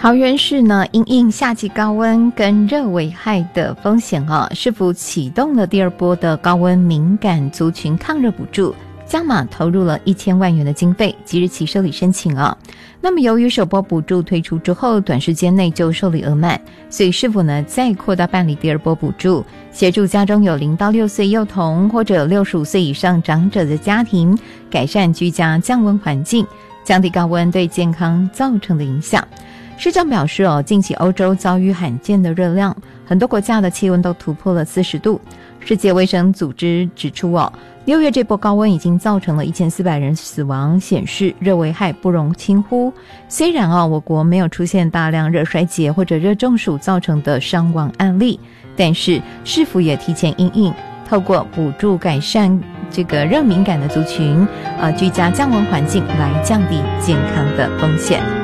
桃园市呢，因应夏季高温跟热危害的风险市府启动了第二波的高温敏感族群抗热补助，加码投入了1000万元的经费，即日起受理申请那么由于首波补助推出之后，短时间内就受理额满，所以市府呢再扩大办理第二波补助，协助家中有0到6岁幼童或者65岁以上长者的家庭，改善居家降温环境，降低高温对健康造成的影响。市长表示近期欧洲遭遇罕见的热量，很多国家的气温都突破了40度。世界卫生组织指出6月这波高温已经造成了1400人死亡，显示热危害不容轻忽。虽然我国没有出现大量热衰竭或者热中暑造成的伤亡案例，但是市府也提前因应，透过补助改善这个热敏感的族群居家降温环境来降低健康的风险。